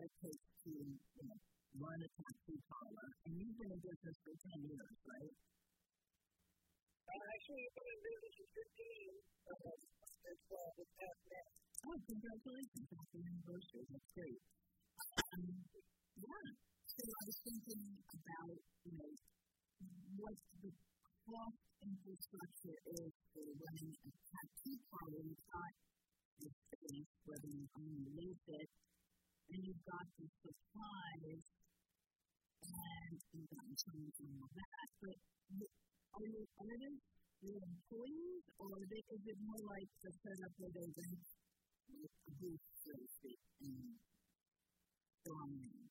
it takes to, run a tattoo parlor, and you've been in business for 10 years, right? Actually, I've been in business for 15 as well with past that. Oh, congratulations. Happy anniversary. That's great. Yeah. So I was thinking about, what the cost infrastructure is for running a tattoo parlor. You've got the space, whether you own or lease it, and you've got the supplies, and you've got insurance and all that. But are your artists your employees, or is it more like the setup where they rent a booth, so to speak, and go on in?